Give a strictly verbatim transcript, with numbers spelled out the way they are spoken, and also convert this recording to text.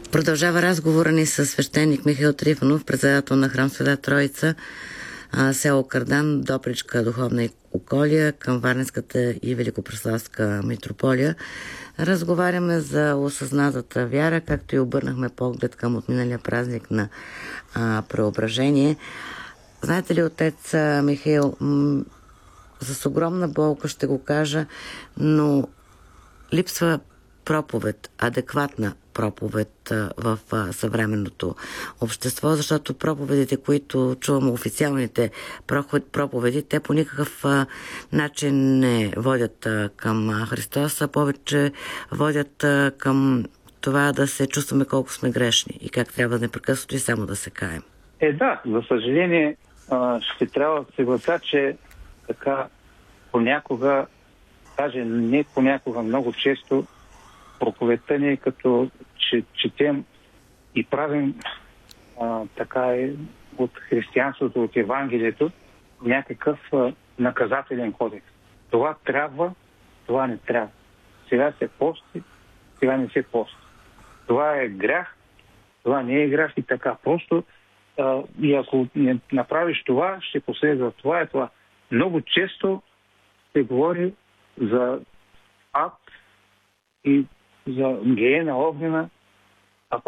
Продължава разговора ни с свещеник Михаил Трифонов, председател на храм Света Троица, село Кардан, Допричка, духовна околия към Варненската и Великопреславска митрополия. Разговаряме за осъзнатата вяра, както и обърнахме поглед към отминалия празник на а, Преображение. Знаете ли, отец Михаил, м- с огромна болка ще го кажа, но липсва проповед, адекватна проповед в съвременното общество, защото проповедите, които чуваме, официалните проповеди, те по никакъв начин не водят към Христос, а повече водят към това да се чувстваме колко сме грешни и как трябва непрекъснато и само да се каем. Е, да, за съжаление ще трябва да се гласа, че така понякога, даже не понякога, много често проповедта ни е като че, четем и правим а, така е от християнството, от Евангелието, някакъв а, наказателен кодекс. Това трябва, това не трябва. Сега се пости, сега не се пости. Това е грях, това не е грях и така. Просто а, и ако не направиш това, ще последва това и това. Много често се говори за ад и за гиена огнена,